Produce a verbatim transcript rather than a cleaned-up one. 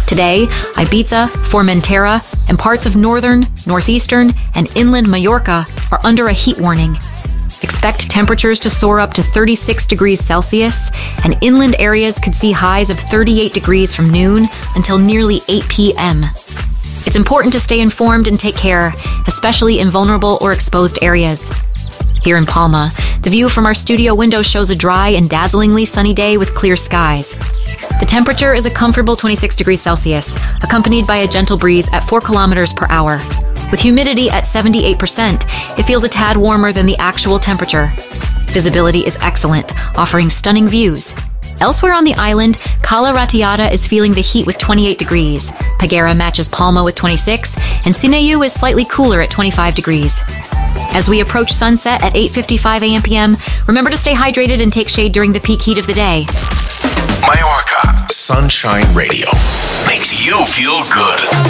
Today, Ibiza, Formentera, and parts of northern, northeastern, and inland Mallorca are under a heat warning. Expect temperatures to soar up to thirty-six degrees Celsius, and inland areas could see highs of thirty-eight degrees from noon until nearly eight p.m. It's important to stay informed and take care, especially in vulnerable or exposed areas. Here in Palma, the view from our studio window shows a dry and dazzlingly sunny day with clear skies. The temperature is a comfortable twenty-six degrees Celsius, accompanied by a gentle breeze at four kilometers per hour. With humidity at seventy-eight percent, it feels a tad warmer than the actual temperature. Visibility is excellent, offering stunning views. Elsewhere on the island, Cala Ratiada is feeling the heat with twenty-eight degrees. Peguera matches Palma with twenty-six, and Sineu is slightly cooler at twenty-five degrees. As we approach sunset at eight fifty-five a.m. p m, remember to stay hydrated and take shade during the peak heat of the day. Mallorca Sunshine Radio makes you feel good.